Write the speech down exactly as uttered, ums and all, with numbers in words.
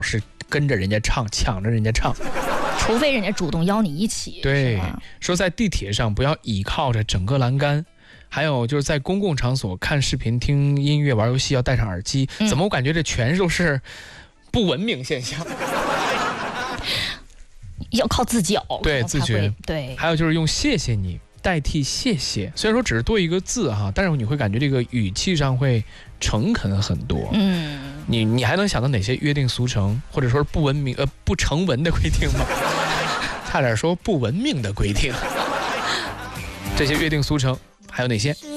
是跟着人家唱，抢着人家唱， 除非人家主动邀你一起。 对，说在地铁上不要倚靠着整个栏杆。还有就是在公共场所看视频、听音乐、玩游戏要戴上耳机，嗯、怎么我感觉这全都是不文明现象？ 要靠自觉， 对自觉， 对。 还有就是用谢谢你代替谢谢，虽然说只是多一个字哈，但是你会感觉这个语气上会诚恳很多。嗯，你你还能想到哪些约定俗成，或者说不文明呃不成文的规定吗？差点说不文明的规定。这些约定俗成还有哪些？